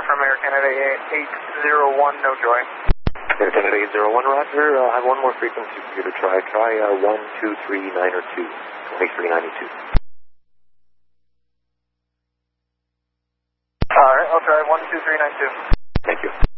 from Air Canada 801, no joy. Air Canada 801, roger. I have one more frequency for you to try. Try 1239 or 2, 2392. Alright, I'll try 12392. Thank you.